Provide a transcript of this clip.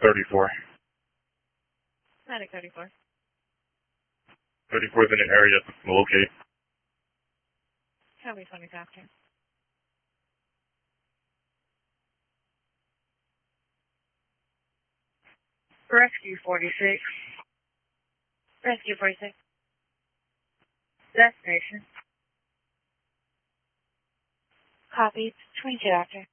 34. Medic 34. 34 is in an area to locate. Copy 20 after. Rescue 46. Rescue 46. Destination. Copy 22 after.